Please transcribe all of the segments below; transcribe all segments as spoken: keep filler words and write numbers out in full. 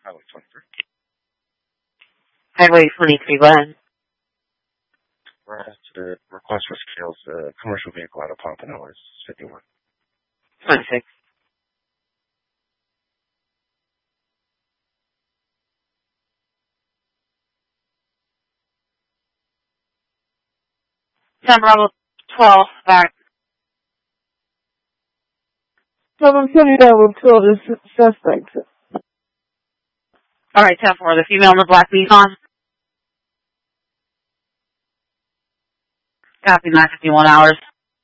Highway twenty-three. Highway twenty-three, go ahead. We're asked to request for scales, uh, commercial vehicle out of Pompano is fifty-one. twenty-six. ten Bravo twelve, back. Seven City Bravo twelve is suspect. Alright, ten four, the female in the black Nissan. Copy, nine fifty-one hours.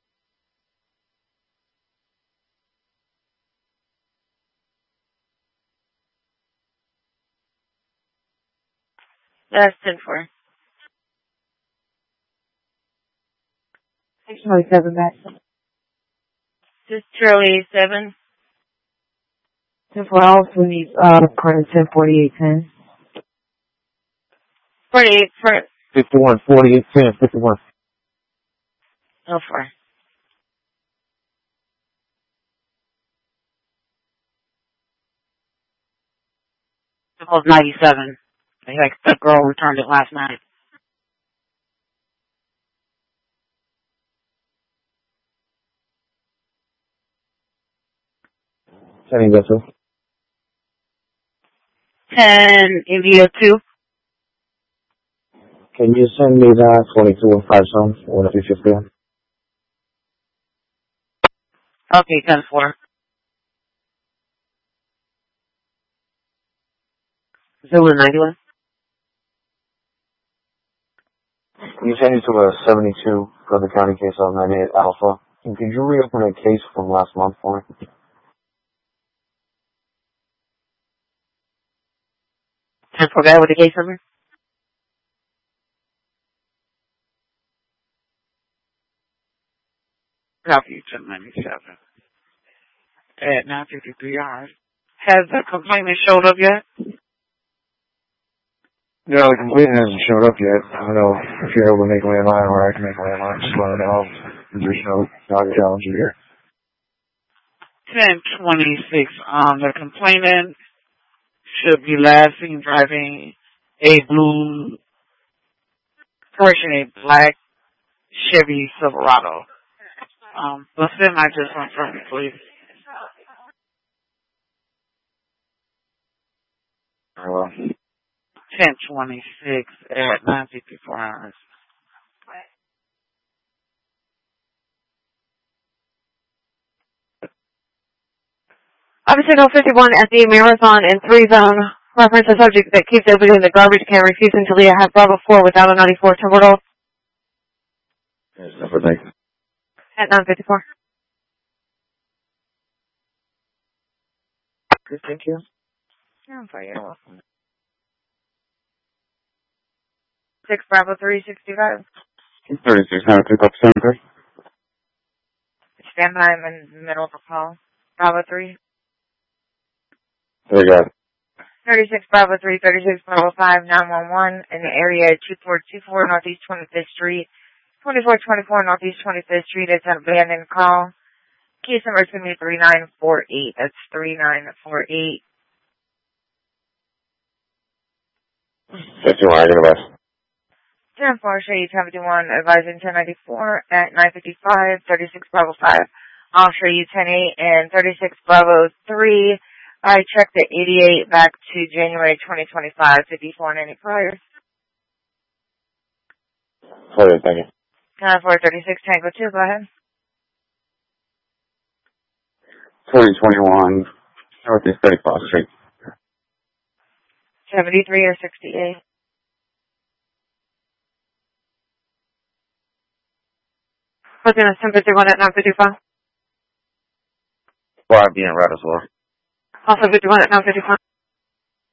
That's ten four. six twenty-seven back. This is Charlie seven. ten four, I also need, uh, current ten forty-eight ten. forty-eight for fifty-one, forty-eight, ten, fifty-one. oh four. It was ninety-seven. I think that girl returned it last night. Ten vessel. ten India two. Can you send me that twenty-two and five songs? One of you fifty. Okay, ten four. Zulu ninety-one. Can you send it to a seventy-two for the county case of ninety-eight Alpha? And could you reopen a case from last month for me? ten four guy with the case number. Copy ten ninety-seven. At nine fifty-three hours. Has the complainant showed up yet? No, the complainant hasn't showed up yet. I don't know if you're able to make a landline or I can make a landline. Just let me know. There's no dog challenge here. ten twenty-six. Um, the complainant should be last seen driving a blue, correction, a black Chevy Silverado. Um, but then I just went from it, please. Hello. ten twenty-six at nine fifty-four hours. Officer no fifty-one at the Marathon and three zone. Reference a subject that keeps opening the garbage can, refusing to leave at Bravo four without a ninety-four temporal. Yes, number thank you. At nine fifty-four. Good, thank you. Yeah, I'm sorry, you're welcome. six Bravo three sixty-five. thirty-six, how to pick up seven three. Stand by, I'm in the middle of a call. Bravo three. There you go. thirty-six Bravo three, thirty-six Bravo five, nine one one in the area two four two four Northeast twenty-fifth Street, twenty-four twenty-four Northeast twenty-fifth Street. It's an abandoned call. Case number is going to be three nine four eight. That's three nine four eight. fifty-one, I get a bus. ten four, show you ten fifty-one, advising ten ninety-four at nine fifty-five, thirty-six Bravo five. I'll show you ten eight and thirty-six Bravo three. I checked the eighty-eight back to January twenty twenty-five, fifty-four and any prior. Sorry, thank you. ten four, thirty-six Tango two, go ahead. forty twenty-one, Northeast thirty-fourth Street. seventy-three or sixty-eight. What's in ten fifty-one at nine fifty-five? Well, I'd be in red as well. Also fifty-one at nine fifty-five.